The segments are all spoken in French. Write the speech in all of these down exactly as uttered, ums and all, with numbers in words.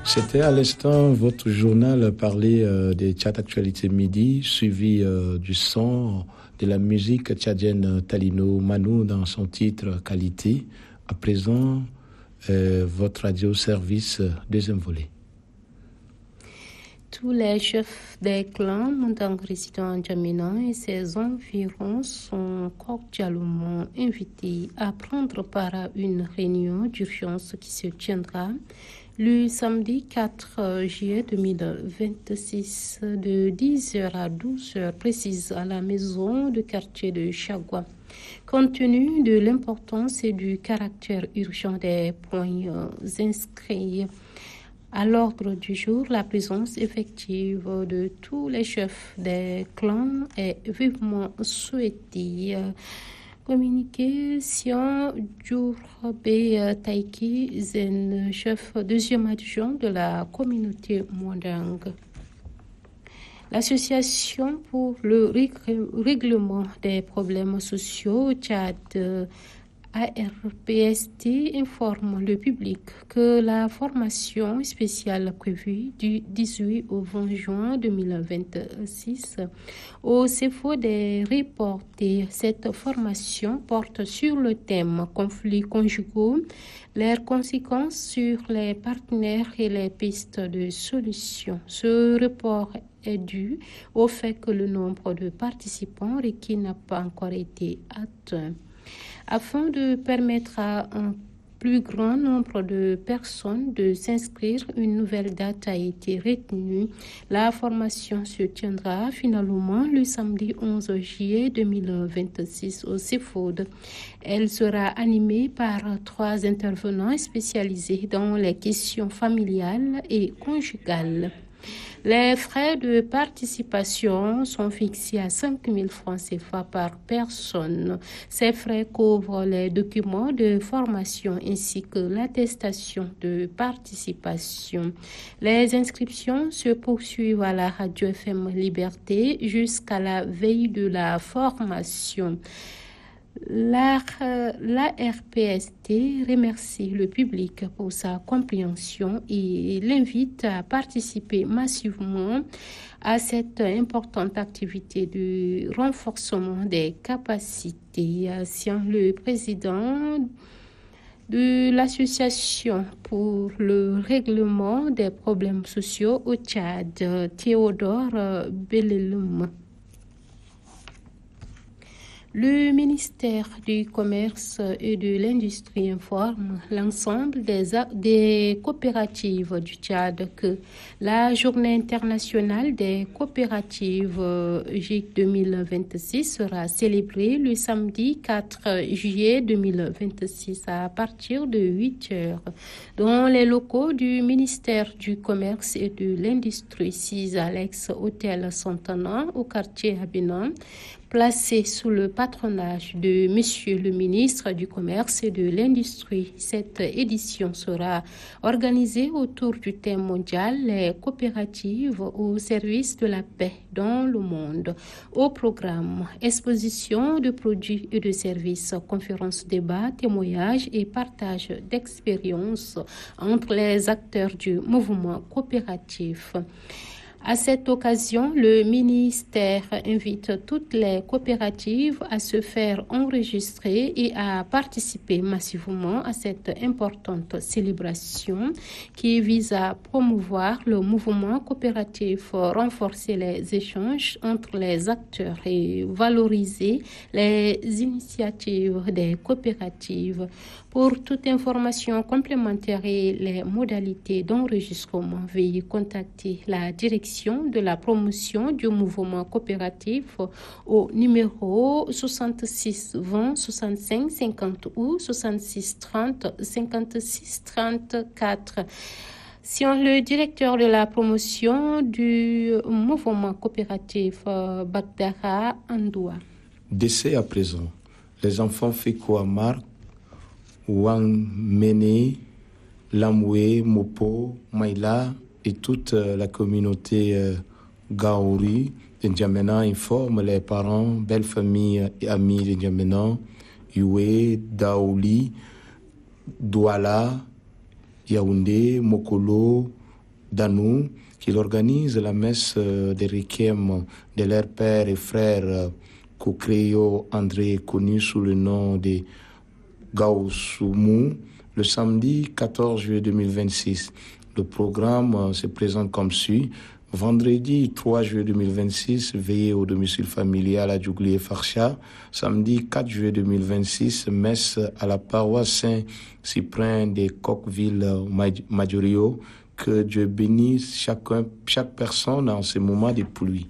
C'était à l'instant votre journal parler euh, des Tchad Actualité Midi, suivi euh, du son de la musique tchadienne Talino Mano dans son titre Qualité. À présent, euh, votre radio-service deuxième volet. Tous les chefs des clans Montang résidant en Djamena et ses environs sont cordialement invités à prendre part à une réunion d'urgence qui se tiendra le samedi quatre juillet deux mille vingt-six de dix heures à douze heures précises à la maison de quartier de Chagua. Compte tenu de l'importance et du caractère urgent des points inscrits à l'ordre du jour, la présence effective de tous les chefs des clans est vivement souhaitée. Communication Djourbe Taiki Zen, chef deuxième adjoint de la communauté Mondang. L'association pour le règlement des problèmes sociaux Tchad A R P S T informe le public que la formation spéciale prévue du dix-huit au vingt juin deux mille vingt-six au C F O des reportés. Cette formation porte sur le thème conflits conjugaux, leurs conséquences sur les partenaires et les pistes de solutions. Ce report est dû au fait que le nombre de participants requis n'a pas encore été atteint. Afin de permettre à un plus grand nombre de personnes de s'inscrire, une nouvelle date a été retenue. La formation se tiendra finalement le samedi onze juillet deux mille vingt-six au C F O D. Elle sera animée par trois intervenants spécialisés dans les questions familiales et conjugales. Les frais de participation sont fixés à cinq mille francs C F A par personne. Ces frais couvrent les documents de formation ainsi que l'attestation de participation. Les inscriptions se poursuivent à la radio F M Liberté jusqu'à la veille de la formation. L'A R P S T remercie le public pour sa compréhension et l'invite à participer massivement à cette importante activité de renforcement des capacités. Ancien le président de l'Association pour le règlement des problèmes sociaux au Tchad, Théodore Belelum. Le ministère du Commerce et de l'Industrie informe l'ensemble des, des coopératives du Tchad que la Journée internationale des coopératives J I C deux mille vingt-six sera célébrée le samedi quatre juillet deux mille vingt-six à partir de huit heures dans les locaux du ministère du Commerce et de l'Industrie six Alex Hôtel Santana au quartier Abinan, placé sous le patronage de Monsieur le ministre du Commerce et de l'Industrie. Cette édition sera organisée autour du thème mondial « Les coopératives au service de la paix dans le monde ». Au programme, exposition de produits et de services, conférences, débats, témoignages et partage d'expériences entre les acteurs du mouvement coopératif. À cette occasion, le ministère invite toutes les coopératives à se faire enregistrer et à participer massivement à cette importante célébration qui vise à promouvoir le mouvement coopératif, renforcer les échanges entre les acteurs et valoriser les initiatives des coopératives. Pour toute information complémentaire et les modalités d'enregistrement, veuillez contacter la direction de la promotion du mouvement coopératif au numéro soixante-six vingt soixante-cinq cinquante ou soixante-six trente cinquante-six trente-quatre. Sion, le directeur de la promotion du mouvement coopératif Bagdara Andoua. Décès à présent. Les enfants Feko Amar, Wang Mene, Lamwe, Mopo, Maïla et toute la communauté euh, Gaouri de N'Djamena informent les parents, belles familles et amis de N'Djamena, Yue, Daouli, Douala, Yaoundé, Mokolo, Danou, qu'il organise la messe des requiem de leur père et frère Koukreyo André, connu sous le nom de Gaosoumou, le samedi quatorze juillet deux mille vingt-six. Le programme se présente comme suit. Vendredi trois juillet deux mille vingt-six, veillée au domicile familial à Djougli et Farsha. Samedi quatre juillet deux mille vingt-six, messe à la paroisse Saint-Cyprien de Coqueville-Majorio. Que Dieu bénisse chacun, chaque personne en ces moments de pluie.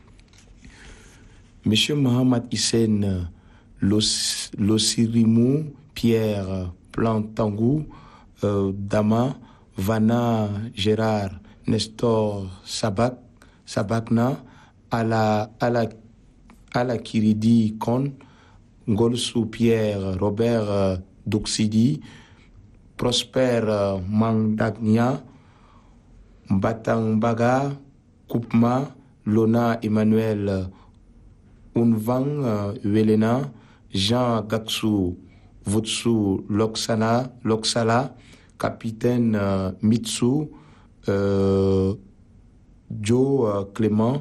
Monsieur Mohamed Hissène Lossirimou, Pierre Plantangou, euh, Dama, Vanna Gérard, Nestor Sabak, Sabakna, Ala, Ala, Ala Kiridi Kon, Ngolsou Pierre, Robert euh, Doxidi, Prosper euh, Mandagnia, Batangbaga, Koupma, Lona Emmanuel Unvang euh, Welena, Jean Gaksou, Votsu Loksana, Loksala, Capitaine euh, Mitsu, euh, Joe euh, Clément,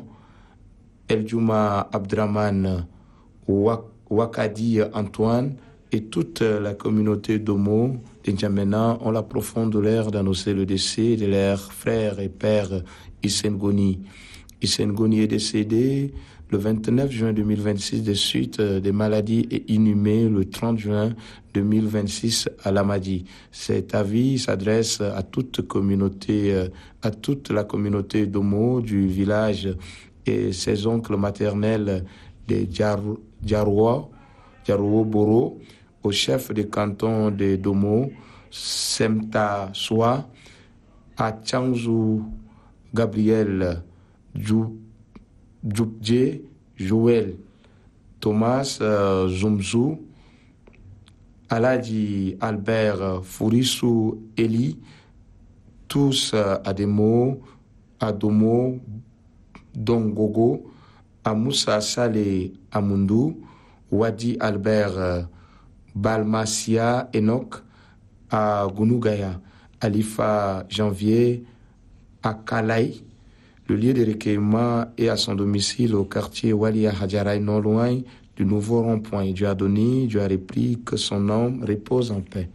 Eljuma Abdraman, Wak, Wakadi Antoine et toute la communauté d'Omo de N'Djamena ont la profonde douleur d'annoncer le décès de leur frère et père Hissène Goni. Hissène Goni est décédé le vingt-neuf juin deux mille vingt-six des suites des maladies et inhumé le trente juin deux mille vingt-six à Lamadi. Cet avis s'adresse à toute communauté, à toute la communauté d'Omo du village et ses oncles maternels de Djaroua, Djarouo Boro, au chef de canton de Domo, Semta Soa, à Tchangzou Gabriel Djoubdje, Joël Thomas euh, Zoumzou, Aladi Albert Fourissou Eli, tous euh, à Demo, à Domo, Dongogo, à Moussa Saleh Amundu, Wadi Albert euh, Balmacia Enoch, à Gounougaya, Alifa Janvier, à Kalaï. Le lieu de recueillement est à son domicile au quartier Walia Hadjaraï, non loin du nouveau rond-point. Dieu a donné, Dieu a repris, que son âme repose en paix.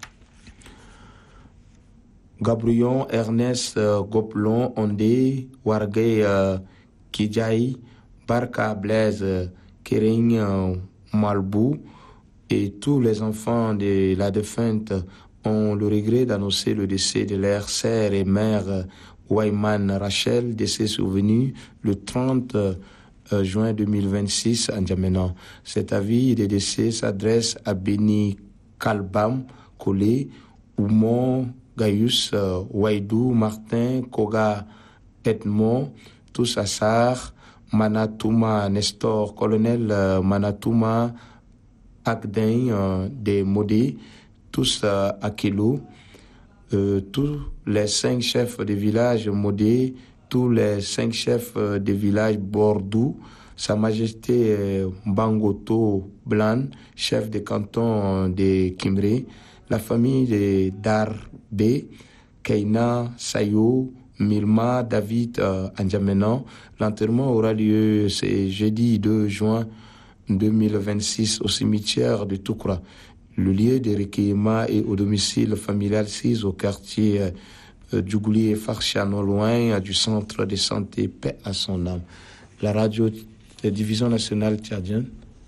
Gabrion Ernest euh, Goplon Ondé, Wargay euh, Kidjaï, Barka Blaise euh, Kering euh, Malbou et tous les enfants de la défunte ont le regret d'annoncer le décès de leur sœur et mère euh, Wayman Rachel, décès survenu le trente juin deux mille vingt-six à N'Djamena. Cet avis de décès s'adresse à Beni Kalbam Kolé, Oumon Gaius, euh, Waidou, Martin, Koga, Edmond, tous Assar, Manatouma, Nestor, colonel euh, Manatouma, Agden euh, de Modé, tous euh, Akelo, euh, tous les cinq chefs de village Modé, tous les cinq chefs euh, de village Bordou, Sa Majesté euh, Bangoto Blan, chef de canton euh, de Kimré, la famille de Darbe, Keina, Sayo, Milma, David, euh, N'Djamena. L'enterrement aura lieu ce jeudi deux juin deux mille vingt-six au cimetière de Toukra. Le lieu de recueillement est au domicile familial six au quartier euh, Djougli et Farsha, non loin du centre de santé Paix à son âme. La radio de division nationale tchadienne.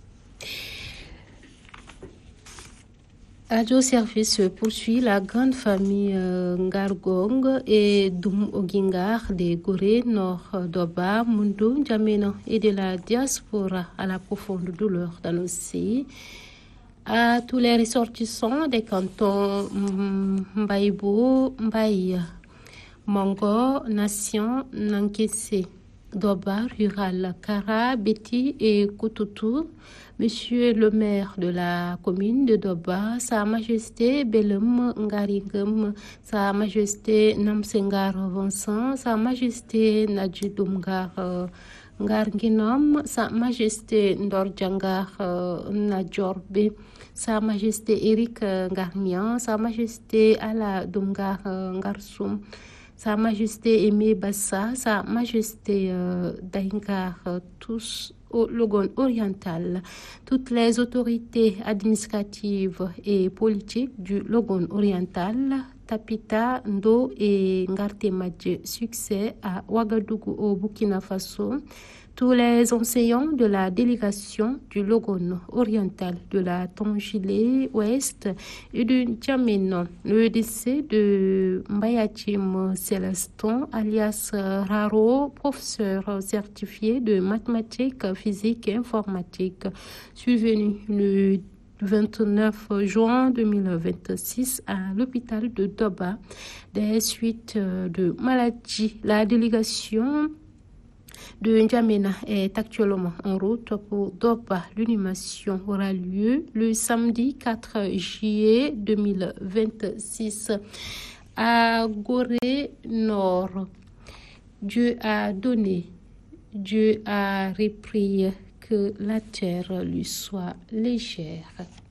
Radio Service poursuit. La grande famille euh, Ngargong et Doum Ogingar de Gorée, Nord d'Oba, Mundo, N'Djamena et de la diaspora à la profonde douleur d'annoncer à tous les ressortissants des cantons Mbaïbo, Mbaïa, Mongo, Nation, Nankese, Doba, Rural, Kara, Beti et Koutoutou, Monsieur le maire de la commune de Doba, Sa Majesté Belem Ngaringem, Sa Majesté Namsengar Vincent, Sa Majesté Nadjidumgar Ngarginom, Sa Majesté Ndorjangar Nadjorbe, Sa Majesté Eric Ngarmian, Sa Majesté Ala Dumgar Ngarsum, Sa Majesté Aimé Bassa, Sa Majesté euh, Daingar, euh, tous au Logone oriental, toutes les autorités administratives et politiques du Logone oriental, Tapita, Ndo et Ngartemadje, succès à Ouagadougou au Burkina Faso, tous les enseignants de la délégation du Logone oriental, de la Tongilé ouest et du Djamena. Le décès de Mbayachim Célestin, alias Raro, professeur certifié de mathématiques, physique et informatique, survenu le vingt-neuf juin deux mille vingt-six à l'hôpital de Doba des suites de maladie. La délégation de N'Djamena est actuellement en route pour Doba. L'inhumation aura lieu le samedi quatre juillet deux mille vingt-six à Gorée Nord. Dieu a donné, Dieu a repris, que la terre lui soit légère.